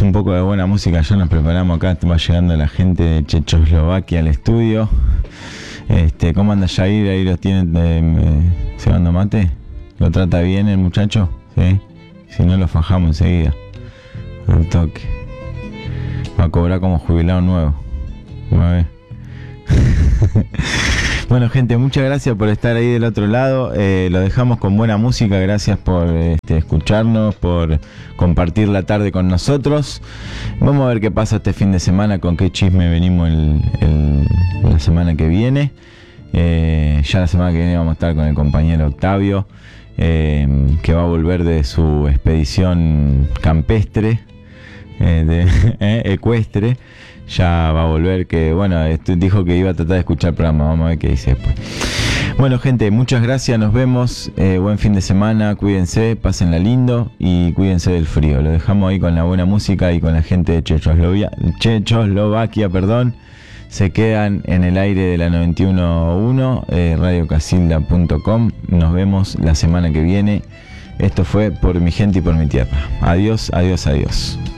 un poco de buena música. Ya nos preparamos acá, va llegando la gente de Checoslovaquia al estudio. ¿Cómo anda Jair? Ahí los tienen cebando mate. ¿Lo trata bien el muchacho? ¿Sí? Si no, lo fajamos enseguida. Al toque. Va a cobrar como jubilado nuevo. A ver. Bueno, gente, muchas gracias por estar ahí del otro lado. Lo dejamos con buena música. Gracias por escucharnos, por compartir la tarde con nosotros. Vamos a ver qué pasa este fin de semana, con qué chisme venimos la semana que viene. Ya la semana que viene vamos a estar con el compañero Octavio, que va a volver de su expedición campestre, ecuestre. Ya va a volver, que bueno, dijo que iba a tratar de escuchar el programa. Vamos a ver qué dice después. Bueno, gente, muchas gracias, nos vemos. Buen fin de semana, cuídense, pásenla lindo y cuídense del frío. Lo dejamos ahí con la buena música y con la gente de Checoslovaquia, se quedan en el aire de la 91.1, radiocasilda.com. Nos vemos la semana que viene. Esto fue Por mi gente y por mi tierra. Adiós, adiós, adiós.